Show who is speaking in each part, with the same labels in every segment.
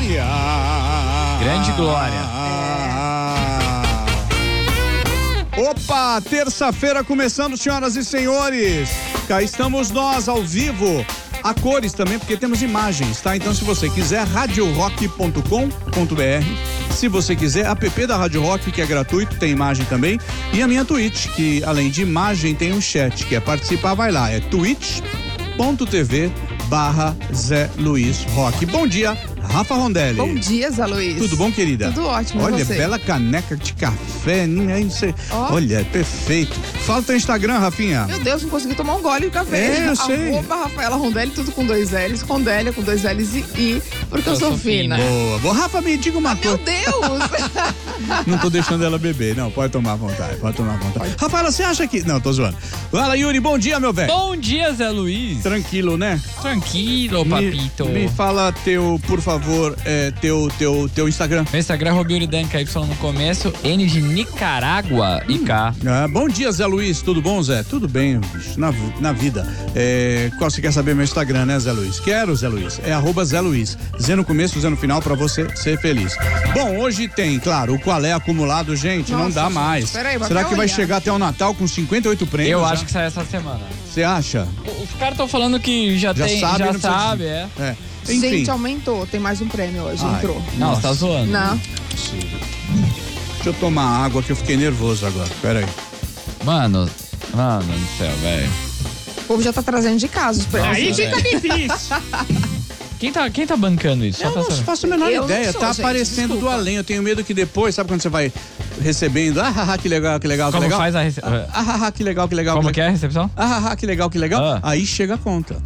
Speaker 1: Glória.
Speaker 2: Grande Glória.
Speaker 1: Opa, terça-feira começando, senhoras e senhores. Cá estamos nós ao vivo. A cores também, porque temos imagens, tá? Então, se você quiser, radiorock.com.br. Se você quiser, app da Rádio Rock, que é gratuito, tem imagem também. E a minha Twitch, que além de imagem, tem um chat, que é participar, vai lá. É twitch.tv/Zé Luiz Rock. Bom dia, Rafa Rondelli.
Speaker 3: Bom dia, Zé Luiz.
Speaker 1: Tudo bom, querida?
Speaker 3: Tudo ótimo,
Speaker 1: Olha,
Speaker 3: você?
Speaker 1: bela caneca de café. Olha, perfeito. Fala teu Instagram, Rafinha.
Speaker 3: Meu Deus, não consegui tomar um gole de café.
Speaker 1: É, eu sei.
Speaker 3: Rafaela Rondelli, tudo com 2 L's. Rondélia com 2 L's e I, porque eu sou fina.
Speaker 1: Boa. Rafa, me diga uma
Speaker 3: Meu
Speaker 1: coisa.
Speaker 3: Deus!
Speaker 1: Não tô deixando ela beber, não. Pode tomar à vontade, Rafaela, você acha que... Não, tô zoando. Fala, Yuri, bom dia, meu velho.
Speaker 2: Bom dia, Zé Luiz.
Speaker 1: Tranquilo, né?
Speaker 2: Tranquilo, papito.
Speaker 1: Me fala por favor, teu Instagram.
Speaker 2: Meu Instagram é Robiuridanca, Y no começo, N de Nicarágua e K.
Speaker 1: Bom dia, Zé Luiz. Tudo bom, Zé? Tudo bem, bicho, na vida. Qual você quer saber meu Instagram, né, Zé Luiz? Quero, Zé Luiz. É @Zé Luiz. Zé no começo, Zé no final, pra você ser feliz. Bom, hoje tem, claro, o qual é acumulado, gente, não dá mais.
Speaker 3: Peraí,
Speaker 1: Será que vai chegar até o Natal com 58 prêmios?
Speaker 2: Eu
Speaker 1: já?
Speaker 2: acho que sai essa semana.
Speaker 1: Você acha?
Speaker 2: Os caras estão falando que já tem,
Speaker 1: sabe,
Speaker 2: já
Speaker 1: não precisa
Speaker 2: sabe,
Speaker 1: dizer.
Speaker 2: é.
Speaker 1: Enfim.
Speaker 3: Gente, aumentou. Tem mais um prêmio hoje, entrou.
Speaker 2: Não, você tá zoando.
Speaker 3: Não.
Speaker 1: Deixa eu tomar água que eu fiquei nervoso agora. Pera aí.
Speaker 2: Mano do céu, velho.
Speaker 3: O povo já tá trazendo de casa os prêmios.
Speaker 2: Aí fica difícil. Quem tá bancando isso?
Speaker 1: Eu não faço a menor
Speaker 3: Eu não
Speaker 1: ideia,
Speaker 3: sou,
Speaker 1: tá
Speaker 3: gente,
Speaker 1: aparecendo
Speaker 3: desculpa.
Speaker 1: do além. Eu tenho medo que depois, sabe quando você vai recebendo? Que legal, que legal, que
Speaker 2: Como
Speaker 1: legal.
Speaker 2: faz a recepção?
Speaker 1: Que legal, que legal.
Speaker 2: Como que é a recepção?
Speaker 1: Que legal, que legal.
Speaker 2: Ah.
Speaker 1: Aí chega a conta.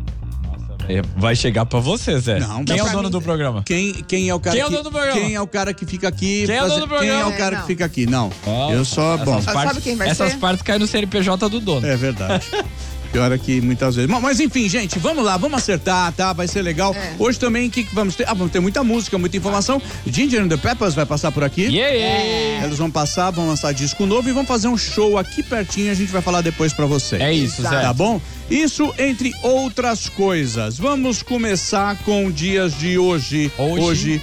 Speaker 2: Vai chegar pra você, Zé.
Speaker 1: Não,
Speaker 2: Quem é o
Speaker 1: pra
Speaker 2: dono
Speaker 3: mim.
Speaker 2: do programa?
Speaker 1: Quem é o cara
Speaker 2: Quem é o dono do programa?
Speaker 1: Quem é o cara que fica aqui?
Speaker 2: Quem é o dono do programa?
Speaker 1: Quem é o cara
Speaker 3: Não.
Speaker 1: que fica aqui? Não.
Speaker 2: Ó,
Speaker 1: Eu só, bom.
Speaker 3: Sabe quem vai
Speaker 2: essas
Speaker 3: ser?
Speaker 2: partes caem no CNPJ do dono.
Speaker 1: É verdade. Pior é que muitas vezes. Mas enfim, gente, vamos lá, vamos acertar, tá? Vai ser legal. Hoje também, o que vamos ter? Vamos ter muita música, muita informação. Ginger and the Peppers vai passar por aqui.
Speaker 2: Yeah!
Speaker 1: Eles vão passar, vão lançar disco novo e vão fazer um show aqui pertinho. A gente vai falar depois pra vocês.
Speaker 2: É isso, Zé.
Speaker 1: Tá bom? Isso entre outras coisas. Vamos começar com dias de hoje.
Speaker 2: Hoje.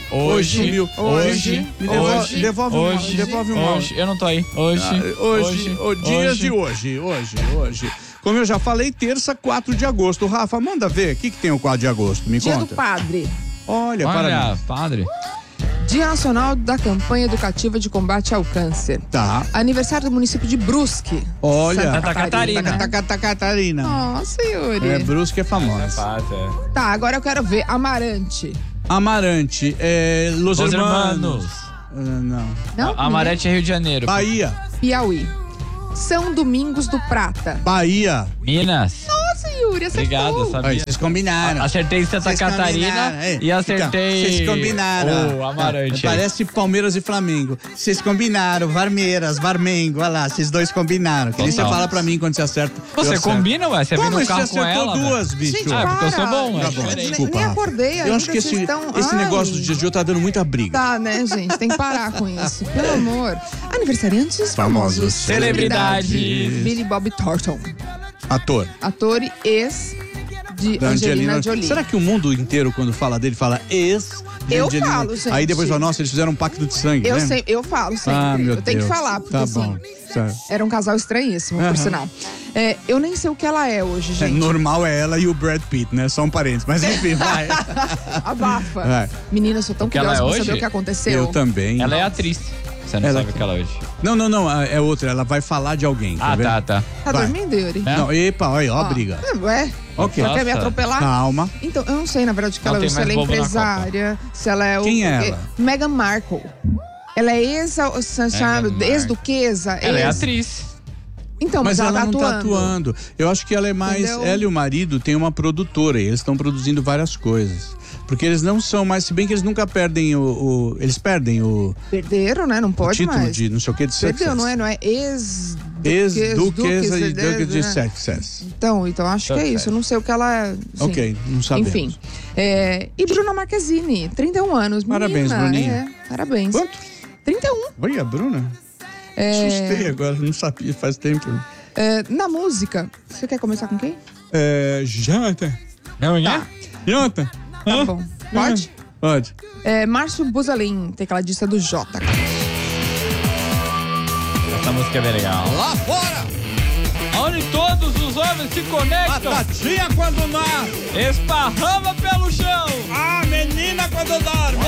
Speaker 1: Devolve o mal.
Speaker 2: Hoje. Eu não tô aí. Hoje.
Speaker 1: Dias de hoje. Como eu já falei, terça, 4 de agosto. Rafa, manda ver. O que tem o 4 de agosto? Me
Speaker 3: Dia
Speaker 1: conta.
Speaker 3: do Padre.
Speaker 1: Olha, parabéns.
Speaker 2: padre.
Speaker 3: Dia Nacional da Campanha Educativa de Combate ao Câncer.
Speaker 1: Tá.
Speaker 3: Aniversário do município de Brusque.
Speaker 1: Olha.
Speaker 3: Santa
Speaker 2: Catarina.
Speaker 1: Catarina.
Speaker 3: Nossa, Yuri.
Speaker 1: Brusque é famosa.
Speaker 3: Tá, agora eu quero ver Amarante.
Speaker 1: Amarante. Los Hermanos. Não.
Speaker 3: Não?
Speaker 2: Amarante é Rio de Janeiro.
Speaker 1: Bahia.
Speaker 3: Piauí. São Domingos do Prata.
Speaker 1: Bahia.
Speaker 2: Minas.
Speaker 3: Nossa, Yuri, acertou.
Speaker 2: Obrigado,
Speaker 1: Aí,
Speaker 2: sabia.
Speaker 1: vocês combinaram.
Speaker 2: Acertei Santa
Speaker 1: Vocês
Speaker 2: Catarina
Speaker 1: combinaram,
Speaker 2: e acertei.
Speaker 1: Então, vocês combinaram.
Speaker 2: Amarante.
Speaker 1: Parece Palmeiras e Flamengo. Vocês combinaram. Varmengo. Olha lá, vocês dois combinaram. Que nem você
Speaker 2: Total.
Speaker 1: fala pra mim quando você acerta.
Speaker 2: Você
Speaker 1: eu acerto.
Speaker 2: combina, ué? Você vem
Speaker 1: Como
Speaker 2: no
Speaker 1: você
Speaker 2: carro com
Speaker 1: acertou
Speaker 2: ela?
Speaker 1: duas,
Speaker 2: velho?
Speaker 1: bicho?
Speaker 3: Gente,
Speaker 2: Ah, porque eu sou bom,
Speaker 1: Tá
Speaker 2: é
Speaker 1: bom,
Speaker 2: diferente.
Speaker 1: desculpa.
Speaker 3: Nem acordei
Speaker 1: Eu acho que
Speaker 3: ainda, vocês estão...
Speaker 1: esse
Speaker 3: Ai.
Speaker 1: negócio do dia de hoje tá dando muita briga.
Speaker 3: Tá, né, gente? Tem que parar com isso. Pelo amor. Aniversariantes
Speaker 1: Famosos.
Speaker 2: Celebridades.
Speaker 3: Billy Bob Thornton.
Speaker 1: Ator.
Speaker 3: Ator e ex de
Speaker 1: Da
Speaker 3: Angelina Jolie.
Speaker 1: Será que o mundo inteiro, quando fala dele, fala ex de
Speaker 3: Eu
Speaker 1: Angelina?
Speaker 3: falo, gente.
Speaker 1: Aí depois fala, nossa, eles fizeram um pacto de sangue,
Speaker 3: Eu
Speaker 1: né?
Speaker 3: sei, eu falo sempre.
Speaker 1: Ah, meu
Speaker 3: eu tenho
Speaker 1: Deus.
Speaker 3: que falar, porque
Speaker 1: Tá
Speaker 3: assim,
Speaker 1: bom. Certo.
Speaker 3: era um casal estranhíssimo, por sinal. Eu nem sei o que ela é hoje, gente.
Speaker 1: Normal é ela e o Brad Pitt, né? Só um parênteses. Mas enfim, vai.
Speaker 3: Abafa.
Speaker 1: Vai.
Speaker 3: Menina, eu sou tão
Speaker 2: O que ela
Speaker 3: curiosa
Speaker 2: é
Speaker 3: pra saber
Speaker 2: hoje?
Speaker 3: o que aconteceu.
Speaker 1: Eu também.
Speaker 2: Ela é atriz. Você não
Speaker 1: Ela
Speaker 2: sabe o que ela é hoje.
Speaker 1: Não, é outra. Ela vai falar de alguém.
Speaker 2: Ah,
Speaker 1: vendo?
Speaker 2: tá.
Speaker 3: Tá
Speaker 1: Vai.
Speaker 3: dormindo, Yuri?
Speaker 2: É?
Speaker 1: Não, epa, olha, ó a briga.
Speaker 3: Ué?
Speaker 1: Ok.
Speaker 3: Você quer me
Speaker 2: Nossa.
Speaker 3: atropelar?
Speaker 1: Calma.
Speaker 3: Então, eu não sei, na verdade, que
Speaker 2: Não
Speaker 3: ela,
Speaker 2: tem
Speaker 3: se
Speaker 2: mais
Speaker 3: ela é
Speaker 2: bobo na
Speaker 3: empresária, se ela é o...
Speaker 1: Quem é ela?
Speaker 3: Meghan Markle. Ela é ex-duquesa.
Speaker 2: Ela é atriz.
Speaker 3: Então,
Speaker 1: Mas ela
Speaker 3: tá
Speaker 1: não tá atuando. Eu acho que ela é mais...
Speaker 3: Entendeu?
Speaker 1: Ela e o marido têm uma produtora e eles estão produzindo várias coisas. Porque eles não são mais... Se bem que eles nunca perdem eles perdem o
Speaker 3: Perderam, né? Não pode
Speaker 1: título
Speaker 3: mais.
Speaker 1: de não sei o que de success.
Speaker 3: Perdeu, não é ex...
Speaker 1: Ex-duquesa e duque de
Speaker 3: né?
Speaker 1: success.
Speaker 3: Então, acho que é isso. Eu não sei o que ela é. Sim.
Speaker 1: Ok, não sabemos.
Speaker 3: Enfim. E Bruna Marquezine, 31 anos.
Speaker 1: Parabéns,
Speaker 3: menina,
Speaker 1: Bruninha.
Speaker 3: Parabéns.
Speaker 1: Quanto?
Speaker 3: 31.
Speaker 1: Oi, a Bruna? Assustei agora, não sabia, faz tempo.
Speaker 3: Na música, você quer começar com quem?
Speaker 1: Jota.
Speaker 2: Não,
Speaker 3: Tá.
Speaker 1: Jota.
Speaker 3: Tá bom. Pode?
Speaker 1: Onde?
Speaker 3: Márcio Buzalim, tecladista do Jota.
Speaker 2: Essa música é bem legal.
Speaker 1: Lá fora!
Speaker 2: Onde todos os homens se conectam.
Speaker 1: Batatinha quando nasce.
Speaker 2: Esparrama pelo chão.
Speaker 1: A menina quando dorme.